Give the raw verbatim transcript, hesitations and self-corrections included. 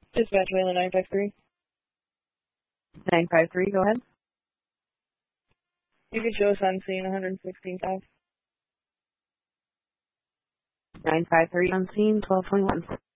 Dispatch Wayland nine five three. nine five three, go ahead. You can show us on scene one sixteen five. nine five three on scene, twelve twenty-one.